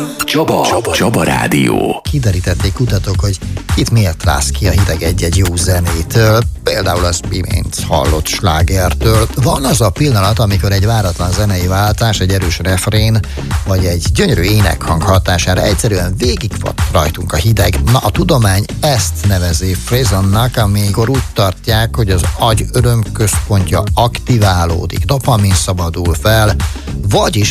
Csaba Rádió. Kiderítették kutatók, hogy itt miért rász ki a hideg egy-egy jó zenétől, például az imént hallott slágertől. Van az a pillanat, amikor egy váratlan zenei váltás, egy erős refrén, vagy egy gyönyörű énekhang hatására egyszerűen végigvat rajtunk a hideg. Na, a tudomány ezt nevezi frisonnak, amikor úgy tartják, hogy az agy örömközpontja aktiválódik, dopamin szabadul fel, vagyis